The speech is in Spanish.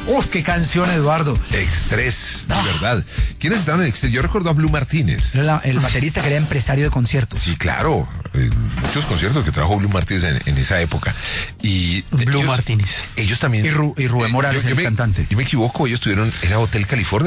Uf, qué canción, Eduardo. Extrés, de verdad. ¿Quiénes estaban en Extrés? Yo recuerdo a Blue Martínez. El baterista que era empresario de conciertos. Sí, claro. Muchos conciertos que trabajó Blue Martínez en esa época. Y Blue Martínez. Ellos también. Y Rubén Morales, el cantante. Yo me equivoco, ellos tuvieron, era Hotel California.